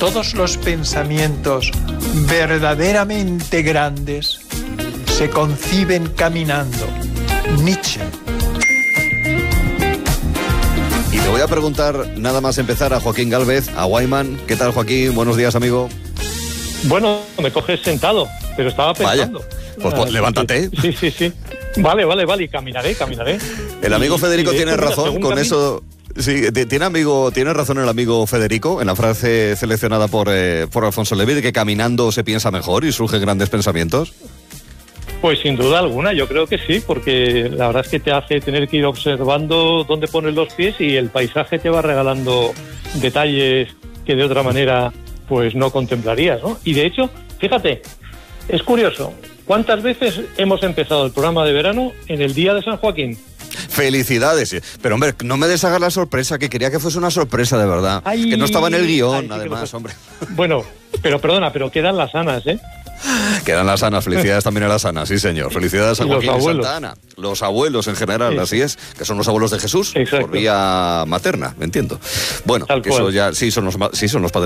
todos los pensamientos verdaderamente grandes se conciben caminando. Nietzsche. Y le voy a preguntar, nada más empezar, a Joaquín Gálvez, a Wyman. ¿Qué tal, Joaquín? Buenos días, amigo. Bueno, me coges sentado, pero estaba pensando. Vaya, pues levántate. Sí. Vale, y caminaré. El amigo Federico tiene razón con eso. Sí, tiene razón el amigo Federico en la frase seleccionada por Alfonso Levi de que caminando se piensa mejor y surgen grandes pensamientos. Pues sin duda alguna, yo creo que sí, porque la verdad es que te hace tener que ir observando dónde pones los pies y el paisaje te va regalando detalles que de otra manera pues no contemplarías, ¿no? Y de hecho, fíjate, es curioso, ¿cuántas veces hemos empezado el programa de verano en el día de San Joaquín? Felicidades, pero hombre, no me deshagas la sorpresa, que quería que fuese una sorpresa de verdad, que no estaba en el guión, además, hombre. Bueno, pero perdona, pero quedan las Anas, ¿eh? Quedan las Anas, felicidades también a las Anas, sí señor, felicidades a Joaquín y Santa Ana, los abuelos en general, sí. Así es, que son los abuelos de Jesús. Exacto. Por vía materna, me entiendo. Bueno, que eso ya sí son los padres